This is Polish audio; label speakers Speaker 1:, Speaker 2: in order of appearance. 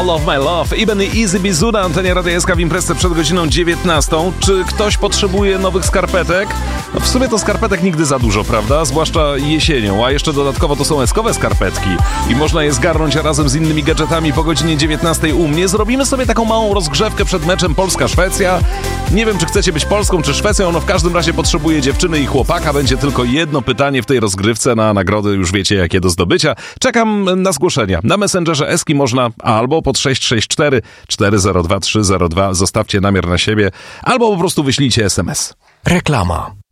Speaker 1: All of My Love. Iben i Easy Bizu na antenie Radia SK w imprezce przed godziną 19. Czy ktoś potrzebuje nowych skarpetek? No w sumie to skarpetek nigdy za dużo, prawda? Zwłaszcza jesienią, a jeszcze dodatkowo to są eskowe skarpetki i można je zgarnąć razem z innymi gadżetami po godzinie 19 u mnie. Zrobimy sobie taką małą rozgrzewkę przed meczem Polska-Szwecja. Nie wiem, czy chcecie być Polską czy Szwecją, no w każdym razie potrzebuję dziewczyny i chłopaka. Będzie tylko jedno pytanie w tej rozgrywce, na nagrody już wiecie jakie do zdobycia. Czekam na zgłoszenia. Na Messengerze Eski można albo pod 664 402 302 zostawcie namiar na siebie, albo po prostu wyślijcie SMS.
Speaker 2: Reklama.